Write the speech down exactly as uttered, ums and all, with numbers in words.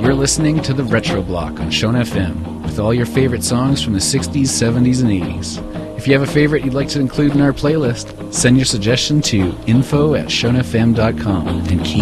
You're listening to the Retro Block on Shona F M with all your favorite songs from the sixties, seventies, and eighties. If you have a favorite you'd like to include in our playlist, send your suggestion to info at shona f m dot com and keep